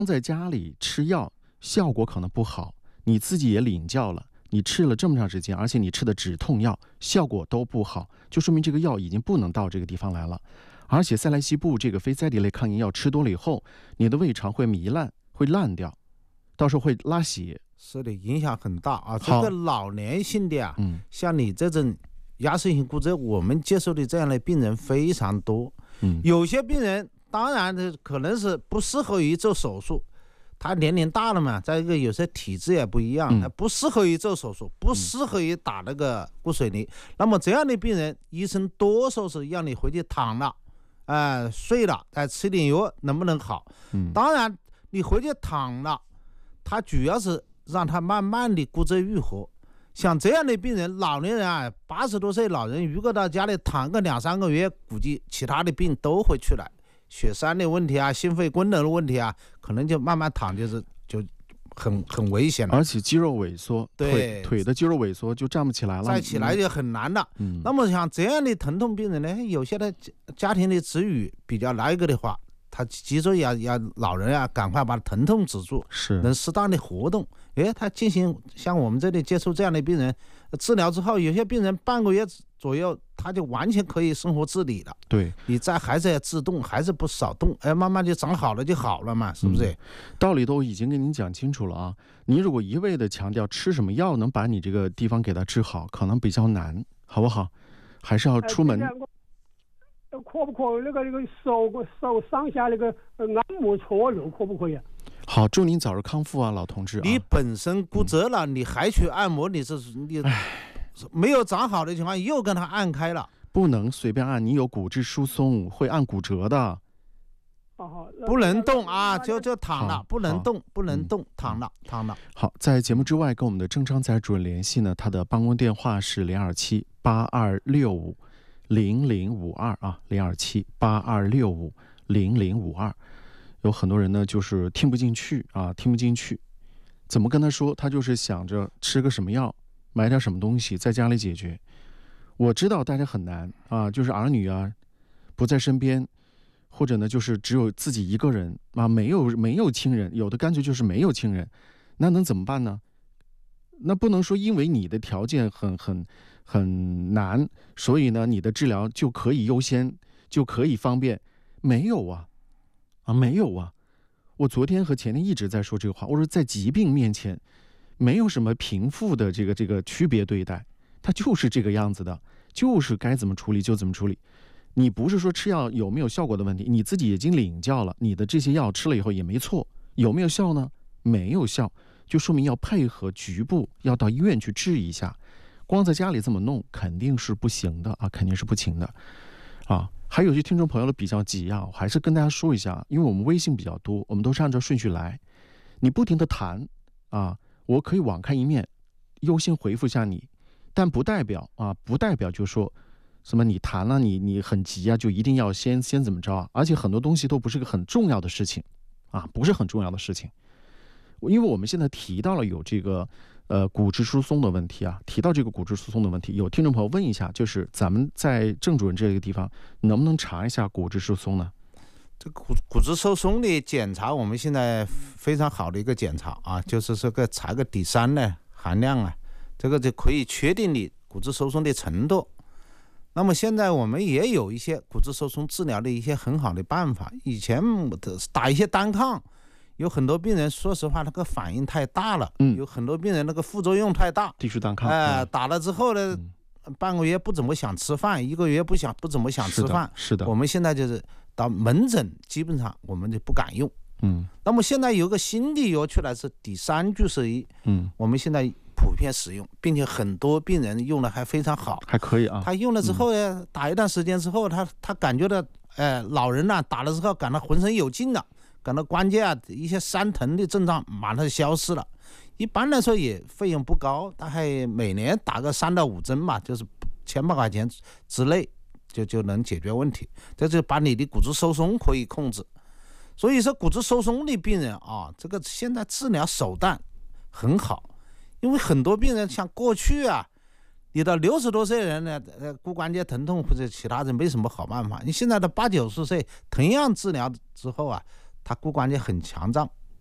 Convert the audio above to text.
在家里吃药效果可能不好，你自己也领教了，你吃了这么长时间，而且你吃的止痛药效果都不好，就说明这个药已经不能到这个地方来了。而且塞莱西布这个非甾体类抗炎药吃多了以后，你的胃肠会糜烂，会烂掉，到时候会拉血。 是的，影响很大啊。这个老年性的啊，像你这种压缩性骨折，我们接受的这样的病人非常多。有些病人当然可能是不适合于做手术，他年龄大了嘛，再一个有些体质也不一样，不适合于做手术，不适合于打那个骨水泥。那么这样的病人，医生多数是让你回去躺了，睡了，再吃点药，能不能好？当然你回去躺了，他主要是让他慢慢的骨折愈合。像这样的病人，老年人啊，80多岁老人，如果到家里躺个2-3个月，估计其他的病都会出来，血栓的问题啊，心肺功能的问题啊，可能就慢慢躺就很危险了。 而且肌肉萎缩，腿的肌肉萎缩就站不起来了， 再起来就很难了。那么像这样的疼痛病人呢，有些的家庭的子女比较那个的话，他记住要老人啊，赶快把疼痛止住，能适当的活动。他进行像我们这里接触这样的病人治疗之后，有些病人半个月左右，他就完全可以生活自理了。 对， 你还是要自动，还是不少动，慢慢就长好了就好了嘛，是不是？ 道理都已经跟您讲清楚了啊。你如果一味的强调吃什么药能把你这个地方给它治好，可能比较难，好不好？还是要出门。 可不可以那个手上下那个按摩搓揉可不可以？ 好，祝您早日康复啊，老同志。 你本身骨折了，你还去按摩，你没有长好的情况又跟他按开了， 不能随便按，你有骨质疏松，会按骨折的。 不能动啊，就躺了，不能动，躺了。 好，在节目之外跟我们的郑昌仔主任联系呢，他的办公电话是027-8265-0052啊，027-8265-0052。有很多人呢就是听不进去，怎么跟他说？他就是想着吃个什么药，买点什么东西，在家里解决。我知道大家很难啊，就是儿女啊不在身边，或者呢就是只有自己一个人啊，没有亲人，有的干脆就是没有亲人，那能怎么办呢？那不能说因为你的条件很难，所以呢你的治疗就可以优先，就可以方便，没有啊。我昨天和前天一直在说这个话，我说在疾病面前没有什么贫富的这个区别对待，它就是这个样子的，就是该怎么处理就怎么处理。你不是说吃药有没有效果的问题，你自己已经领教了，你的这些药吃了以后也没错，有没有效呢？没有效，就说明要配合局部，要到医院去治一下，光在家里这么弄肯定是不行的啊，肯定是不行的啊。还有些听众朋友的比较急啊，我还是跟大家说一下，因为我们微信比较多，我们都是按照顺序来，你不停的谈啊，我可以网开一面，优先回复一下你，但不代表就说什么你谈了你很急啊，就一定要先怎么着啊？而且很多东西都不是个很重要的事情啊，不是很重要的事情。因为我们现在提到了有这个骨质疏松的问题啊，有听众朋友问一下，就是咱们在郑主任这个地方能不能查一下骨质疏松呢？ 这骨质疏松的检查，我们现在非常好的一个检查啊，就是这个查个底3的含量啊，这个就可以确定你骨质疏松的程度。那么现在我们也有一些骨质疏松治疗的一些很好的办法，以前打一些单抗。有很多病人，说实话，那个反应太大了。有很多病人那个副作用太大。 地区单抗。 打了之后呢，半个月不怎么想吃饭，1个月不怎么想吃饭。 是的。 我们现在就是到门诊，基本上我们就不敢用。那么现在有个新的药出来是第3聚摄一。我们现在普遍使用，并且很多病人用的还非常好， 还可以啊。 他用了之后呢，打一段时间之后，他感觉到，老人呢打了之后感到浑身有劲了。感到关节啊一些酸疼的症状马上消失了，一般来说也费用不高，大概每年打个3到5针嘛，就是1800块钱之内就能解决问题。这就把你的骨质疏松可以控制。所以说骨质疏松的病人啊，这个现在治疗手段很好，因为很多病人像过去啊，你到60多岁人呢，骨关节疼痛或者其他的没什么好办法。你现在的80、90岁，同样治疗之后啊，他骨关节很强壮，